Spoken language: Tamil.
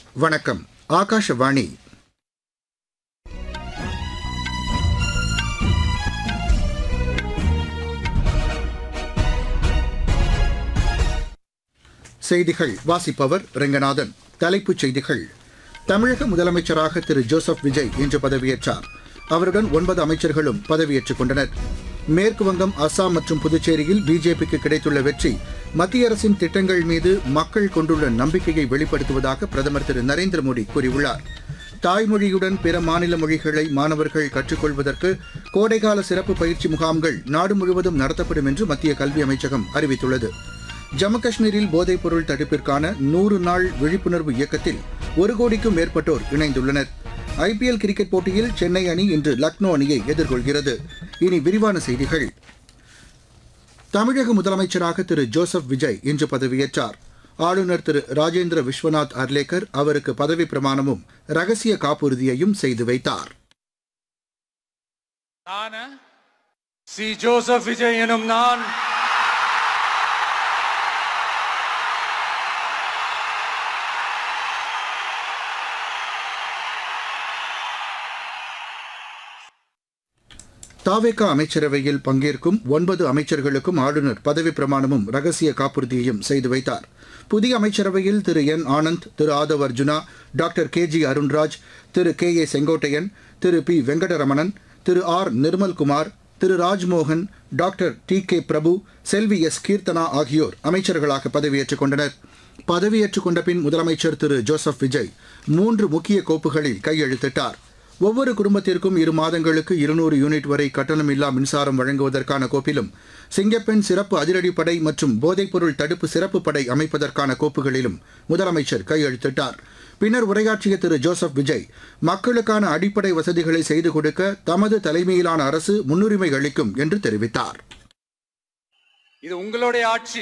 வணக்கம். ஆகாஷவாணி. செய்திகள் வாசிப்பவர் ரெங்கநாதன். தலைப்புச் செய்திகள். தமிழக முதலமைச்சராக திரு ஜோசப் விஜய் இன்று பதவியேற்றார். அவருடன் 9 அமைச்சர்களும் பதவியேற்றுக் கொண்டனர். மேற்குவங்கம், அசாம் மற்றும் புதுச்சேரியில் பிஜேபிக்கு கிடைத்துள்ள வெற்றி மத்திய அரசின் திட்டங்கள் மீது மக்கள் கொண்டுள்ள நம்பிக்கையை வெளிப்படுத்துவதாக பிரதமர் திரு நரேந்திர மோடி கூறியுள்ளார். தாய்மொழியுடன் பிற மாநில மொழிகளை மாணவர்கள் கற்றுக்கொள்வதற்கு கோடைகால சிறப்பு பயிற்சி முகாம்கள் நாடு முழுவதும் நடத்தப்படும் என்று மத்திய கல்வி அமைச்சகம் அறிவித்துள்ளது. ஜம்மு காஷ்மீரில் போதைப்பொருள் தடுப்பிற்கான 100 நாள் விழிப்புணர்வு இயக்கத்தில் 1 கோடிக்கும் மேற்பட்டோர் இணைந்துள்ளனர். ஐபிஎல் கிரிக்கெட் போட்டியில் சென்னை அணி இன்று லக்னோ அணியை எதிர்கொள்கிறது. இனி விரிவான செய்திகள். தமிழக முதலமைச்சராக திரு ஜோசப் விஜய் இன்று பதவியேற்றார். ஆளுநர் திரு ராஜேந்திர விஸ்வநாத் அர்லேக்கர் அவருக்கு பதவி பிரமாணமும் ரகசிய காப்புறுதியையும் செய்து வைத்தார். ஜோசப் விஜய் எனும் நான் தாவேகா அமைச்சரவையில் பங்கேற்கும் 9 அமைச்சர்களுக்கும் ஆளுநர் பதவி பிரமாணமும் ரகசிய காப்புறுதியையும் செய்து வைத்தார். புதிய அமைச்சரவையில் திரு என் ஆனந்த், திரு ஆதவ் அர்ஜுனா, டாக்டர் KG அருண்ராஜ், திரு KA செங்கோட்டையன், திரு P வெங்கடரமணன், திரு R நிர்மல்குமார், திரு ராஜ்மோகன், டாக்டர் TK பிரபு, செல்வி S கீர்த்தனா ஆகியோர் அமைச்சர்களாக பதவியேற்றுக் கொண்டனர். பதவியேற்றுக் கொண்ட பின் முதலமைச்சர் திரு ஜோசப் விஜய் 3 முக்கிய கோப்புகளில் கையெழுத்திட்டார். ஒவ்வொரு குடும்பத்திற்கும் 2 மாதங்களுக்கு 200 யூனிட் வரை கட்டணமில்லா மின்சாரம் வழங்குவதற்கான கோப்பிலும், சிங்கப்பெண் சிறப்பு அதிரடிப்படை மற்றும் போதைப்பொருள் தடுப்பு சிறப்பு படை அமைப்பதற்கான கோப்புகளிலும் முதலமைச்சர் கையெழுத்திட்டார். பின்னர் உரையாற்றிய திரு ஜோசப் விஜய், மக்களுக்கான அடிப்படை வசதிகளை செய்து கொடுக்க தமது தலைமையிலான அரசு முன்னுரிமை அளிக்கும் என்று தெரிவித்தார். இது உங்களுடைய ஆட்சி.